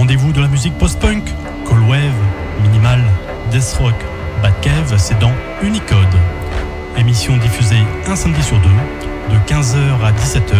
rendez-vous de la musique post-punk, cold wave, minimal, death rock, bad cave, c'est dans Unicode. Émission diffusée un samedi sur deux, de 15h à 17h